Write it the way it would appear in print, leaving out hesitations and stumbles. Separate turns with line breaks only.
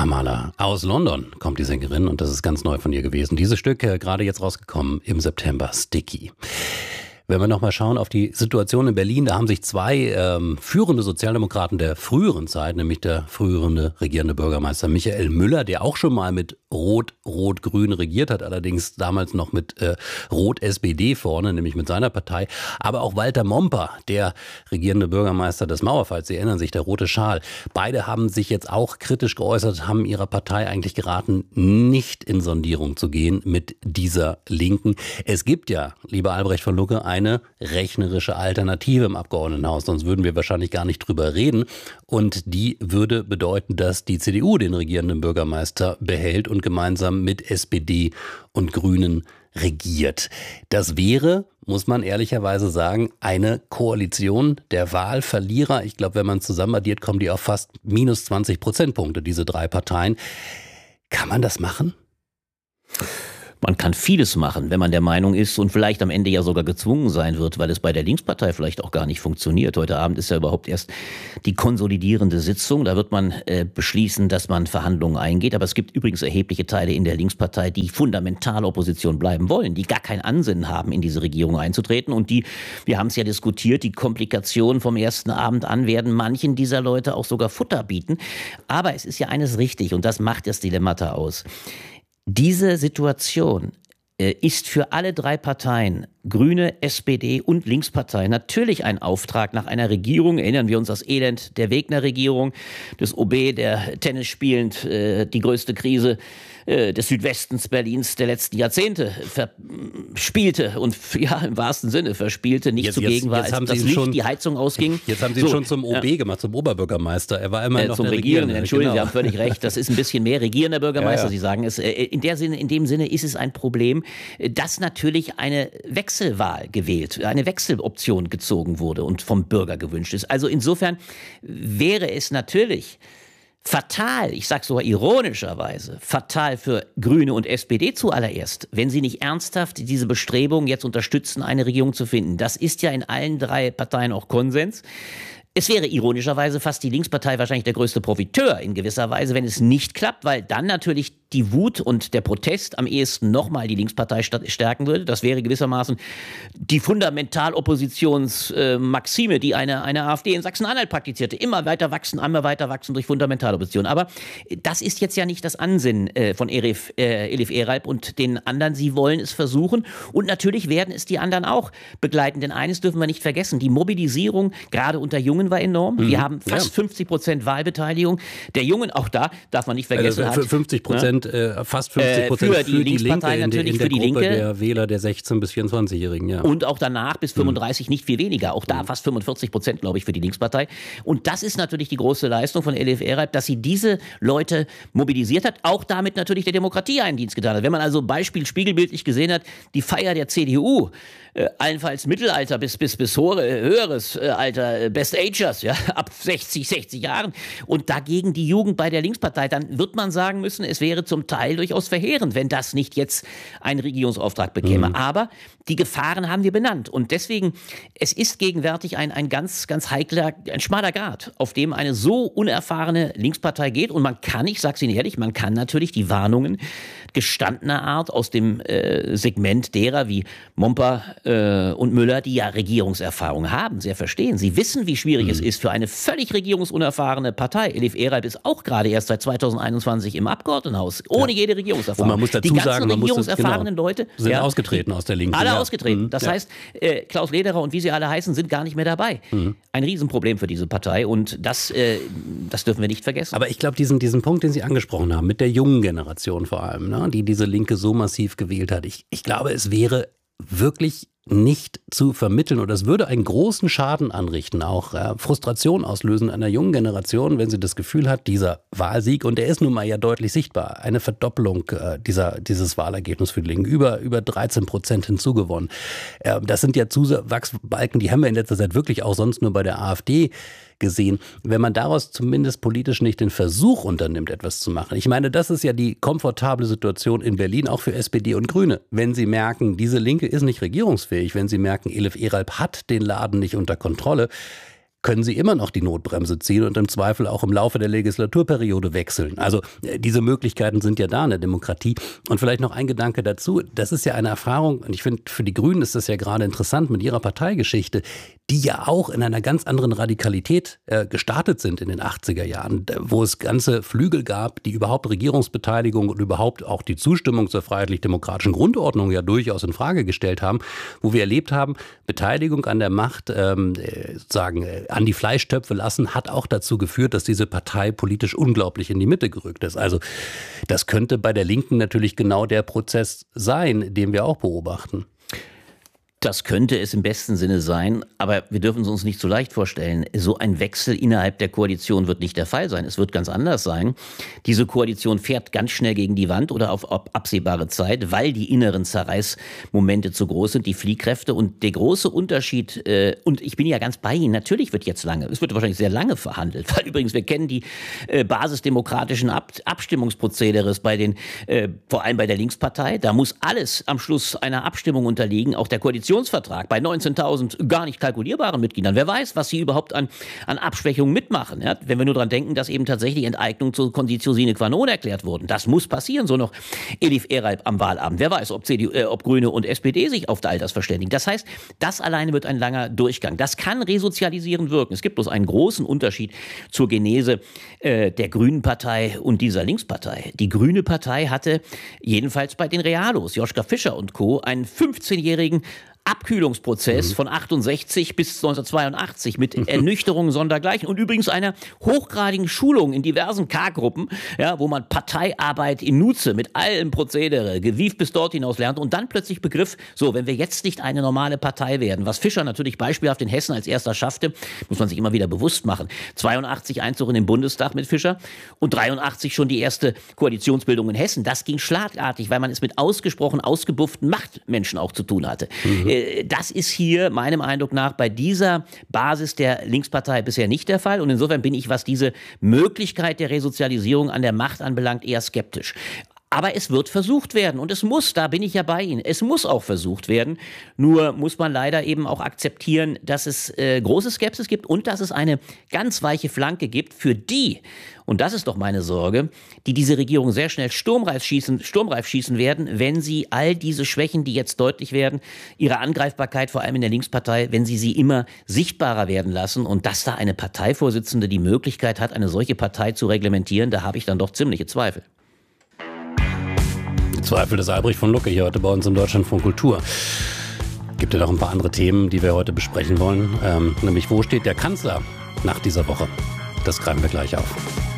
Amala. Aus London kommt die Sängerin und das ist ganz neu von ihr gewesen. Dieses Stück gerade jetzt rausgekommen im September, Sticky. Wenn wir nochmal schauen auf die Situation in Berlin, da haben sich zwei führende Sozialdemokraten der früheren Zeit, nämlich der frühere regierende Bürgermeister Michael Müller, der auch schon mal mit Rot-Rot-Grün regiert hat, allerdings damals noch mit Rot-SPD vorne, nämlich mit seiner Partei, aber auch Walter Momper, der regierende Bürgermeister des Mauerfalls, Sie erinnern sich, der rote Schal. Beide haben sich jetzt auch kritisch geäußert, haben ihrer Partei eigentlich geraten, nicht in Sondierung zu gehen mit dieser Linken. Es gibt ja, lieber Albrecht von Lucke, eine rechnerische Alternative im Abgeordnetenhaus, sonst würden wir wahrscheinlich gar nicht drüber reden. Und die würde bedeuten, dass die CDU den regierenden Bürgermeister behält und gemeinsam mit SPD und Grünen regiert. Das wäre, muss man ehrlicherweise sagen, eine Koalition der Wahlverlierer. Ich glaube, wenn man zusammen addiert, kommen die auf fast minus 20 Prozentpunkte, diese drei Parteien. Kann man das machen?
Man kann vieles machen, wenn man der Meinung ist und vielleicht am Ende ja sogar gezwungen sein wird, weil es bei der Linkspartei vielleicht auch gar nicht funktioniert. Heute Abend ist ja überhaupt erst die konsolidierende Sitzung. Da wird man beschließen, dass man Verhandlungen eingeht. Aber es gibt übrigens erhebliche Teile in der Linkspartei, die fundamental Opposition bleiben wollen, die gar kein Ansinnen haben, in diese Regierung einzutreten. Und die, wir haben es ja diskutiert, die Komplikationen vom ersten Abend an werden manchen dieser Leute auch sogar Futter bieten. Aber es ist ja eines richtig und das macht das Dilemmata aus. Diese Situation ist für alle drei Parteien, Grüne, SPD und Linkspartei, natürlich ein Auftrag nach einer Regierung. Erinnern wir uns das Elend der Wegner-Regierung, des OB, der Tennis spielend die größte Krise des Südwestens Berlins der letzten Jahrzehnte verspielte und ja im wahrsten Sinne verspielte, nicht zugegen war, als das Licht, die Heizung ausging.
Jetzt haben Sie ihn schon zum OB gemacht, zum Oberbürgermeister. Er war immer noch
zum
der
Regierenden. Entschuldigung,
genau.
Sie haben völlig recht. Das ist ein bisschen mehr regierender Bürgermeister. Ja. Sie sagen es. In dem Sinne ist es ein Problem, dass natürlich eine Wechselwahl gewählt, eine Wechseloption gezogen wurde und vom Bürger gewünscht ist. Also insofern wäre es natürlich fatal, ich sage sogar ironischerweise, fatal für Grüne und SPD zuallererst, wenn sie nicht ernsthaft diese Bestrebungen jetzt unterstützen, eine Regierung zu finden. Das ist ja in allen drei Parteien auch Konsens. Es wäre ironischerweise fast die Linkspartei wahrscheinlich der größte Profiteur in gewisser Weise, wenn es nicht klappt, weil dann natürlich die Wut und der Protest am ehesten nochmal die Linkspartei stärken würde. Das wäre gewissermaßen die Fundamentaloppositionsmaxime, die eine AfD in Sachsen-Anhalt praktizierte. Immer weiter wachsen durch Fundamentalopposition. Aber das ist jetzt ja nicht das Ansinnen von Elif Eralp und den anderen. Sie wollen es versuchen und natürlich werden es die anderen auch begleiten. Denn eines dürfen wir nicht vergessen, die Mobilisierung gerade unter Jungen war enorm. Wir haben fast 50% Wahlbeteiligung. Der Jungen, auch da darf man nicht vergessen,
also 50%, fast 50%
für die Linkspartei
Linke
natürlich,
in der
für die
Gruppe
Linke.
Der Wähler der 16- bis 24-Jährigen. Ja.
Und auch danach bis 35 nicht viel weniger. Auch da fast 45%, glaube ich, für die Linkspartei. Und das ist natürlich die große Leistung von Elif Eralp, dass sie diese Leute mobilisiert hat, auch damit natürlich der Demokratie einen Dienst getan hat. Wenn man also Beispiel spiegelbildlich gesehen hat, die Feier der CDU, allenfalls Mittelalter bis höheres Alter, Best Agers, ja, ab 60 Jahren und dagegen die Jugend bei der Linkspartei, dann wird man sagen müssen, es wäre zum Teil durchaus verheerend, wenn das nicht jetzt einen Regierungsauftrag bekäme. Aber die Gefahren haben wir benannt und deswegen, es ist gegenwärtig ein ganz, ganz heikler, ein schmaler Grat, auf dem eine so unerfahrene Linkspartei geht und man kann, ich sag's Ihnen ehrlich, man kann natürlich die Warnungen gestandener Art aus dem Segment derer wie Momper und Müller, die ja Regierungserfahrung haben, sehr verstehen. Sie wissen, wie schwierig es ist für eine völlig regierungsunerfahrene Partei. Elif Eralp ist auch gerade erst seit 2021 im Abgeordnetenhaus, ohne jede Regierungserfahrung.
Und man muss dazu
die ganzen
sagen,
regierungserfahrenen Leute
sind ausgetreten aus der Linken.
Alle ausgetreten. Das heißt, Klaus Lederer und wie sie alle heißen, sind gar nicht mehr dabei. Ein Riesenproblem für diese Partei und das dürfen wir nicht vergessen.
Aber ich glaube, diesen Punkt, den Sie angesprochen haben, mit der jungen Generation vor allem, ne, die diese Linke so massiv gewählt hat, ich glaube, es wäre wirklich nicht zu vermitteln oder es würde einen großen Schaden anrichten, auch Frustration auslösen einer jungen Generation, wenn sie das Gefühl hat, dieser Wahlsieg, und der ist nun mal ja deutlich sichtbar, eine Verdoppelung dieses Wahlergebnisses für die Linken, über 13% hinzugewonnen. Das sind ja Zuwachsbalken, die haben wir in letzter Zeit wirklich auch sonst nur bei der AfD gesehen, wenn man daraus zumindest politisch nicht den Versuch unternimmt, etwas zu machen. Ich meine, das ist ja die komfortable Situation in Berlin, auch für SPD und Grüne. Wenn sie merken, diese Linke ist nicht regierungsfähig, wenn sie merken, Elif Eralp hat den Laden nicht unter Kontrolle, können sie immer noch die Notbremse ziehen und im Zweifel auch im Laufe der Legislaturperiode wechseln. Also diese Möglichkeiten sind ja da in der Demokratie. Und vielleicht noch ein Gedanke dazu, das ist ja eine Erfahrung, und ich finde, für die Grünen ist das ja gerade interessant mit ihrer Parteigeschichte, die ja auch in einer ganz anderen Radikalität gestartet sind in den 80er Jahren, wo es ganze Flügel gab, die überhaupt Regierungsbeteiligung und überhaupt auch die Zustimmung zur freiheitlich-demokratischen Grundordnung ja durchaus in Frage gestellt haben, wo wir erlebt haben, Beteiligung an der Macht, sozusagen an die Fleischtöpfe lassen, hat auch dazu geführt, dass diese Partei politisch unglaublich in die Mitte gerückt ist. Also das könnte bei der Linken natürlich genau der Prozess sein, den wir auch beobachten.
Das könnte es im besten Sinne sein, aber wir dürfen es uns nicht so leicht vorstellen. So ein Wechsel innerhalb der Koalition wird nicht der Fall sein. Es wird ganz anders sein. Diese Koalition fährt ganz schnell gegen die Wand oder auf absehbare Zeit, weil die inneren Zerreißmomente zu groß sind, die Fliehkräfte. Und der große Unterschied, und ich bin ja ganz bei Ihnen, natürlich wird jetzt lange, es wird wahrscheinlich sehr lange verhandelt, weil übrigens wir kennen die basisdemokratischen Abstimmungsprozederes bei den, vor allem bei der Linkspartei. Da muss alles am Schluss einer Abstimmung unterliegen, auch der Koalitionsvertrag bei 19.000 gar nicht kalkulierbaren Mitgliedern. Wer weiß, was sie überhaupt an Abschwächungen mitmachen. Ja? Wenn wir nur daran denken, dass eben tatsächlich Enteignung zur Conditio sine qua non erklärt wurden. Das muss passieren, so noch Elif Eralp am Wahlabend. Wer weiß, ob ob Grüne und SPD sich auf all das verständigen. Das heißt, das alleine wird ein langer Durchgang. Das kann resozialisierend wirken. Es gibt bloß einen großen Unterschied zur Genese der Grünen Partei und dieser Linkspartei. Die Grüne Partei hatte jedenfalls bei den Realos, Joschka Fischer und Co., einen 15-jährigen Abkühlungsprozess von 68 bis 1982 mit Ernüchterungen sondergleichen und übrigens einer hochgradigen Schulung in diversen K-Gruppen, ja, wo man Parteiarbeit in Nutze mit allem Prozedere gewieft bis dort hinaus lernt und dann plötzlich begriff, so, wenn wir jetzt nicht eine normale Partei werden, was Fischer natürlich beispielhaft in Hessen als erster schaffte, muss man sich immer wieder bewusst machen. 82 Einzug in den Bundestag mit Fischer und 83 schon die erste Koalitionsbildung in Hessen. Das ging schlagartig, weil man es mit ausgesprochen ausgebufften Machtmenschen auch zu tun hatte. Das ist hier meinem Eindruck nach bei dieser Basis der Linkspartei bisher nicht der Fall. Und insofern bin ich, was diese Möglichkeit der Resozialisierung an der Macht anbelangt, eher skeptisch. Aber es wird versucht werden und es muss, da bin ich ja bei Ihnen, es muss auch versucht werden. Nur muss man leider eben auch akzeptieren, dass es große Skepsis gibt und dass es eine ganz weiche Flanke gibt für die, und das ist doch meine Sorge, die diese Regierung sehr schnell sturmreif schießen werden, wenn sie all diese Schwächen, die jetzt deutlich werden, ihre Angreifbarkeit vor allem in der Linkspartei, wenn sie immer sichtbarer werden lassen und dass da eine Parteivorsitzende die Möglichkeit hat, eine solche Partei zu reglementieren, da habe ich dann doch ziemliche Zweifel.
Zweifel des Albrecht von Lucke hier heute bei uns im Deutschlandfunk Kultur. Gibt ja noch ein paar andere Themen, die wir heute besprechen wollen. Nämlich, wo steht der Kanzler nach dieser Woche? Das greifen wir gleich auf.